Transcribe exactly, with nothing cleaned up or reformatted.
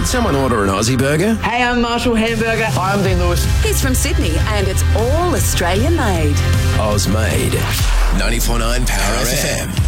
someone order an Aussie burger? Hey, I'm Marshall Hamburger. Hi, I'm Dean Lewis. He's from Sydney and it's all Australian made. Oz made. ninety-four point nine Power F M.